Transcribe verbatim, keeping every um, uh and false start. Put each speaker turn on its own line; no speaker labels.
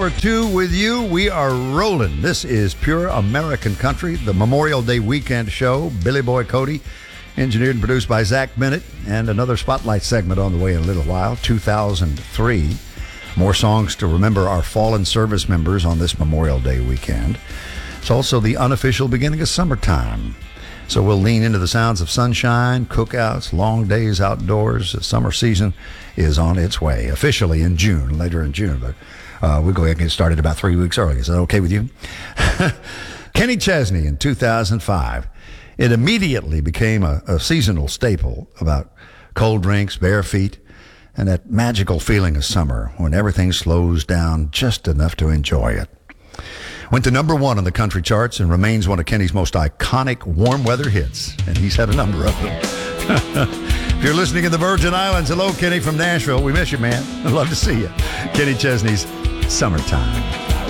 hour two with you. We are rolling. This is Pure American Country, the Memorial Day weekend show. Billy Boy Cody, engineered and produced by Zach Bennett, and another Spotlight segment on the way in a little while, two thousand three. More songs to remember our fallen service members on this Memorial Day weekend. It's also the unofficial beginning of summertime. So we'll lean into the sounds of sunshine, cookouts, long days outdoors. The summer season is on its way, officially in June, later in June. But uh, we'll go ahead and get started about three weeks early. Is that okay with you? Kenny Chesney in two thousand five. It immediately became a, a seasonal staple about cold drinks, bare feet, and that magical feeling of summer when everything slows down just enough to enjoy it. Went to number one on the country charts and remains one of Kenny's most iconic warm weather hits, and he's had a number of them. If you're listening in the Virgin Islands, hello, Kenny from Nashville. We miss you, man. I'd love to see you. Kenny Chesney's Summertime.